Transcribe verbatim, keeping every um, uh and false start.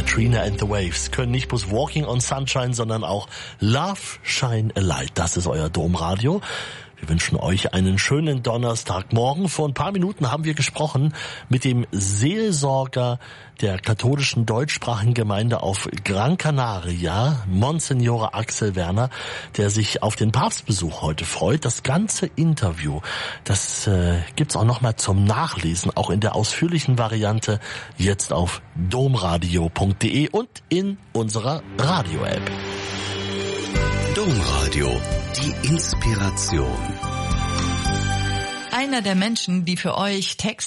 Katrina and the Waves können nicht bloß Walking on Sunshine, sondern auch Love Shine a Light. Das ist euer Domradio. Wir wünschen euch einen schönen Donnerstagmorgen. Vor ein paar Minuten haben wir gesprochen mit dem Seelsorger der katholischen deutschsprachigen Gemeinde auf Gran Canaria, Monsignore Axel Werner, der sich auf den Papstbesuch heute freut. Das ganze Interview, das äh, gibt's auch nochmal zum Nachlesen, auch in der ausführlichen Variante, jetzt auf domradio punkt de und in unserer Radio-App. Domradio, die Inspiration. Einer der Menschen, die für euch Text